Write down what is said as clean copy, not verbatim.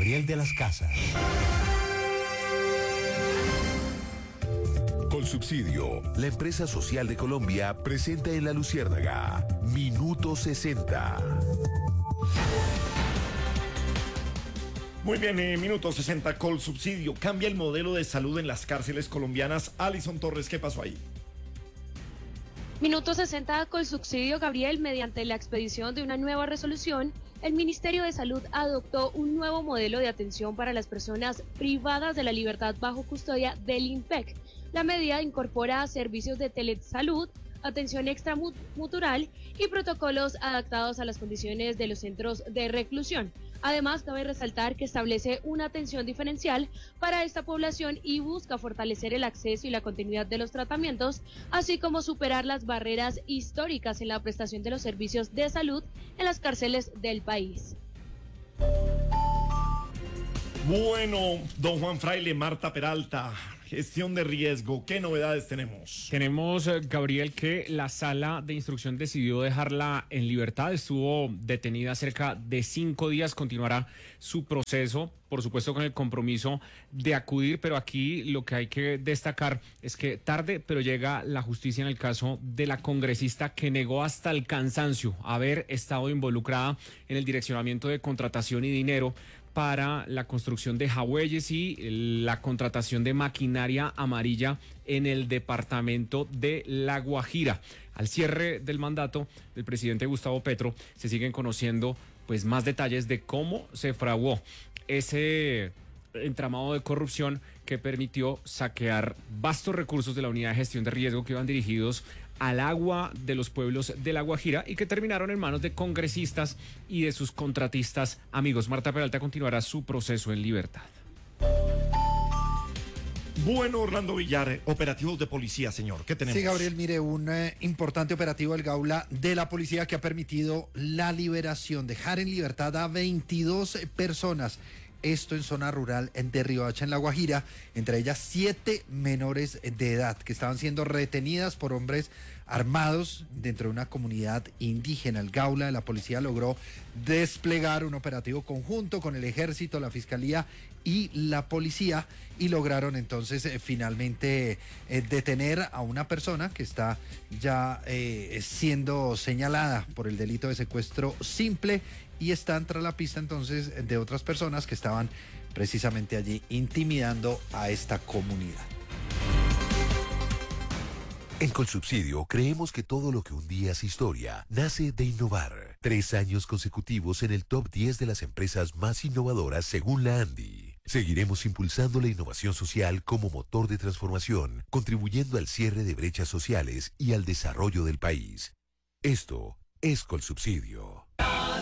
Gabriel de las Casas. Colsubsidio, la empresa social de Colombia, presenta en La Luciérnaga Minuto 60. Muy bien, Minuto 60, Colsubsidio. Cambia el modelo de salud en las cárceles colombianas. Alison Torres, ¿qué pasó ahí? Minuto 60, Colsubsidio, Gabriel. Mediante la expedición de una nueva resolución, el Ministerio de Salud adoptó un nuevo modelo de atención para las personas privadas de la libertad bajo custodia del INPEC. La medida incorpora servicios de telesalud, atención extramutural y protocolos adaptados a las condiciones de los centros de reclusión. Además, cabe resaltar que establece una atención diferencial para esta población y busca fortalecer el acceso y la continuidad de los tratamientos, así como superar las barreras históricas en la prestación de los servicios de salud en las cárceles del país. Bueno, don Juan Fraile, Marta Peralta, gestión de riesgo, ¿qué novedades tenemos? Tenemos, Gabriel, que la sala de instrucción decidió dejarla en libertad. Estuvo detenida cerca de 5 días. Continuará su proceso, por supuesto, con el compromiso de acudir. Pero aquí lo que hay que destacar es que tarde, pero llega la justicia en el caso de la congresista que negó hasta el cansancio haber estado involucrada en el direccionamiento de contratación y dinero para la construcción de jagüeyes y la contratación de maquinaria amarilla en el departamento de La Guajira. Al cierre del mandato del presidente Gustavo Petro se siguen conociendo pues más detalles de cómo se fraguó ese entramado de corrupción que permitió saquear vastos recursos de la unidad de gestión de riesgo que iban dirigidos al agua de los pueblos de La Guajira y que terminaron en manos de congresistas y de sus contratistas amigos. Marta Peralta continuará su proceso en libertad. Bueno, Orlando Villar, operativos de policía, señor, ¿qué tenemos? Sí, Gabriel, mire, un importante operativo del Gaula de la policía que ha permitido la liberación, dejar en libertad a 22 personas. Esto en zona rural de Riohacha, en La Guajira, entre ellas 7 menores de edad que estaban siendo retenidas por hombres armados dentro de una comunidad indígena. El Gaula de la policía logró desplegar un operativo conjunto con el ejército, la fiscalía y la policía y lograron entonces finalmente detener a una persona que está ya siendo señalada por el delito de secuestro simple y están tras la pista entonces de otras personas que estaban precisamente allí intimidando a esta comunidad. En Colsubsidio creemos que todo lo que un día es historia nace de innovar. 3 años consecutivos en el top 10 de las empresas más innovadoras según la ANDI. Seguiremos impulsando la innovación social como motor de transformación, contribuyendo al cierre de brechas sociales y al desarrollo del país. Esto es Colsubsidio.